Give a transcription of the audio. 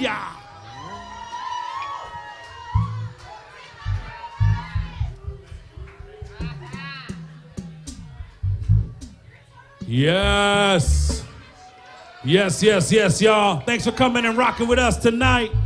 ya. Yes. Yes, yes, yes, y'all. Thanks for coming and rocking with us tonight.